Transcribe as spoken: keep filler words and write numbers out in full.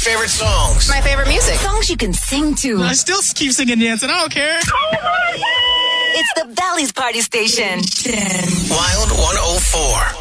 favorite songs. My favorite music. Songs you can sing to. I still keep singing dancing. I don't care. It's the Valley's Party Station. Wild one oh four.